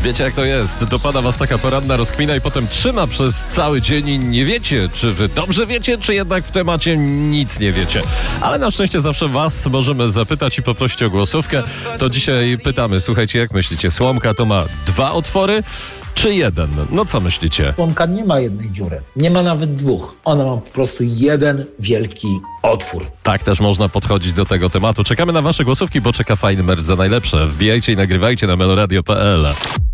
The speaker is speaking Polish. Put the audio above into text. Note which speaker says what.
Speaker 1: Wiecie jak to jest? Dopada was taka poranna rozkmina i potem trzyma przez cały dzień i nie wiecie, czy wy dobrze wiecie, czy jednak w temacie nic nie wiecie. Ale na szczęście zawsze was możemy zapytać i poprosić o głosówkę. To dzisiaj pytamy, słuchajcie, jak myślicie? Słomka to ma 2 otwory czy 1? No co myślicie?
Speaker 2: Słomka nie ma jednej dziury. Nie ma nawet 2. Ona ma po prostu jeden wielki otwór.
Speaker 1: Tak też można podchodzić do tego tematu. Czekamy na wasze głosówki, bo czeka fajny merch za najlepsze. Wbijajcie i nagrywajcie na meloradio.pl.